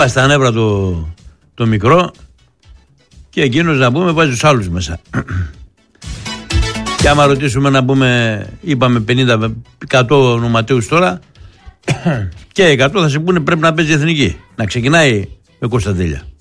πάει στα νεύρα το μικρό και εκείνος να πούμε βάζει τους άλλους μέσα. Και άμα ρωτήσουμε να πούμε, είπαμε 50-100 ονοματέους τώρα και 100 θα σε πούνε πρέπει να παίζει εθνική. Να ξεκινάει με Κωνσταντέλια.